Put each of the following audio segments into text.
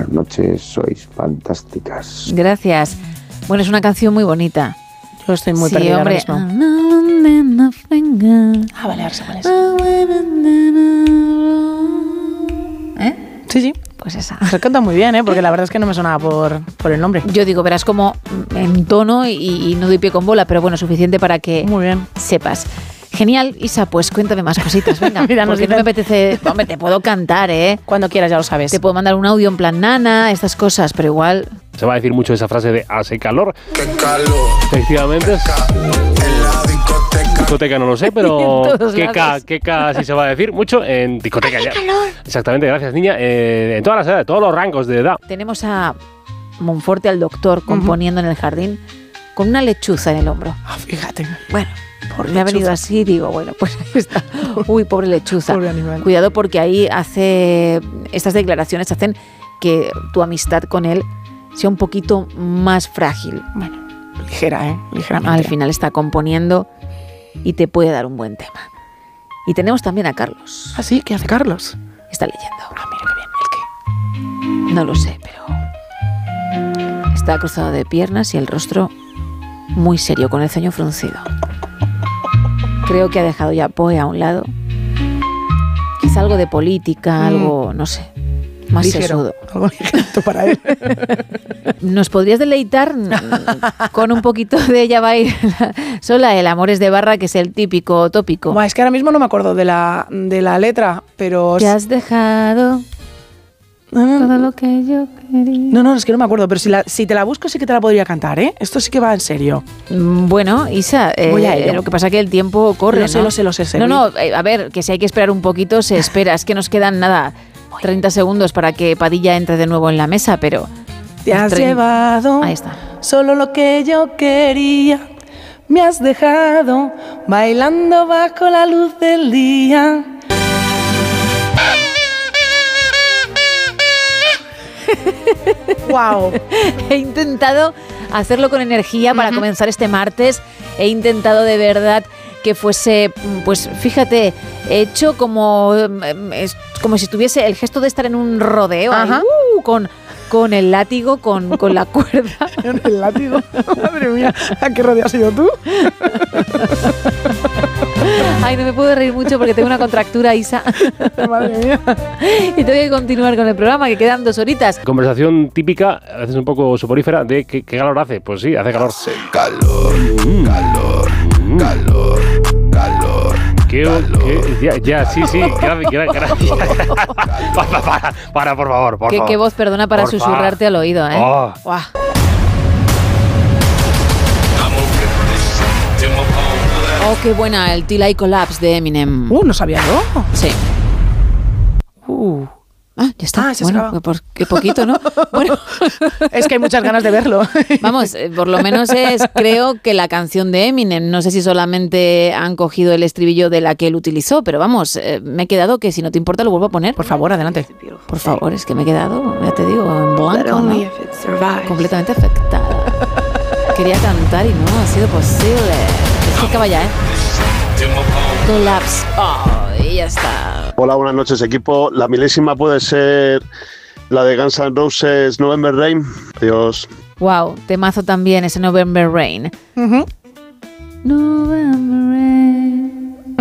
buenas noches, sois fantásticas. Gracias. Bueno, es una canción muy bonita. Yo estoy muy Sí, perdida hombre. ahora mismo. Vale, ahora sé cuál es. ¿Eh? Sí. Pues esa. Se canta muy bien, porque la verdad es que no me sonaba por el nombre. Yo digo, verás como en tono y no doy pie con bola, pero bueno, suficiente para que Muy bien. sepas. Genial, Isa, pues cuéntame más cositas, venga. Mira, nos porque no me dicen- apetece... Hombre, te puedo cantar, ¿eh? Cuando quieras, ya lo sabes. Te puedo mandar un audio en plan nana, estas cosas, pero igual... Se va a decir mucho esa frase de hace calor. Qué calor. Efectivamente, En la discoteca. discoteca no lo sé, pero En todos lados. qué sí se va a decir mucho en discoteca ya. Exactamente, gracias niña. En todas las edades, todos los rangos de edad. Tenemos a Monforte, al doctor, componiendo en el jardín con una lechuza en el hombro. Fíjate. Bueno, me ha venido así, digo, bueno, pues ahí está. Uy, pobre lechuza. Pobre animal. Cuidado porque ahí estas declaraciones hacen que tu amistad con él sea un poquito más frágil. Bueno, ligera, ligeramente. Al final está componiendo y te puede dar un buen tema. Y tenemos también a Carlos. ¿Ah, sí? ¿Qué hace Carlos? Está leyendo. Ah, mira qué bien. ¿El qué? No lo sé, pero está cruzado de piernas y el rostro muy serio, con el ceño fruncido. Creo que ha dejado ya Poe a un lado. Quizá algo de política, algo, no sé, más Ligero. sesudo. Algo ligerito para él. ¿Nos podrías deleitar con un poquito de Ella va a ir sola? El Amores de Barra, que es el típico tópico. Buah, es que ahora mismo no me acuerdo de la letra, pero... Te has dejado todo lo que yo quería. No, es que no me acuerdo, pero si te la busco sí que te la podría cantar, ¿eh? Esto sí que va en serio. Bueno, Isa, Voy a ello. lo que pasa es que el tiempo corre, Lo sé, ¿no? lo sé. No, a ver, que si hay que esperar un poquito, se espera. Es que nos quedan, 30 segundos para que Padilla entre de nuevo en la mesa, pero... Te has llevado Ahí está. solo lo que yo quería. Me has dejado bailando bajo la luz del día. ¡Wow! He intentado hacerlo con energía para comenzar este martes. He intentado de verdad que fuese, pues fíjate, hecho como si estuviese el gesto de estar en un rodeo, ahí, con el látigo, con la cuerda. En el látigo. Madre mía, ¿a qué rodeo has ido tú? Ay, no me puedo reír mucho porque tengo una contractura, Isa. Madre mía. Y tengo que continuar con el programa, que quedan 2 horitas. Conversación típica, a veces un poco soporífera, de qué calor hace. Pues sí, hace calor. Hace calor. Calor. Sí, gracias. Para, por favor. Qué voz, perdona, para Porfa. susurrarte al oído, ¿eh? Oh. Guau. Oh, qué buena, el Till I Collapse de Eminem. No sabía yo. Sí. Ya está. Se Bueno, acaba. qué poquito, ¿no? Bueno, Es que hay muchas ganas de verlo. vamos, por lo menos creo que la canción de Eminem. No sé si solamente han cogido el estribillo de la que él utilizó, pero vamos, me he quedado que si no te importa lo vuelvo a poner. Por favor, adelante. Por favor, es que me he quedado, ya te digo, en blanco, ¿no? Completamente afectada. Quería cantar y no ha sido posible. Es que acaba ya, ¿eh? Collapse. Y ya está. Hola, buenas noches equipo. La milésima puede ser la de Guns N' Roses, November Rain. Adiós. Wow, temazo también ese November Rain. November Rain.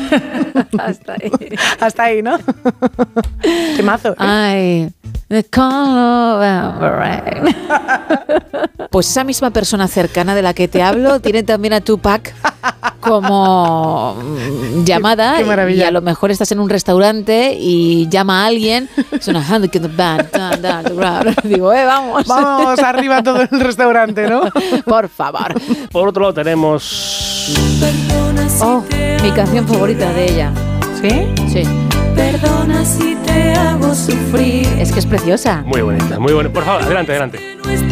Hasta ahí, ¿no? Temazo. Ay, the call of November Rain. Pues esa misma persona cercana de la que te hablo tiene también a Tupac como llamada. Qué maravilla. Y a lo mejor estás en un restaurante y llama a alguien. Es una hand in the band. Digo, vamos. Vamos arriba todo el restaurante, ¿no? Por favor. Por otro lado tenemos... Oh, mi canción favorita de ella. ¿Sí? Sí. Perdona si te hago sufrir. Es que es preciosa. Muy bonita, muy bonita. Por favor, adelante.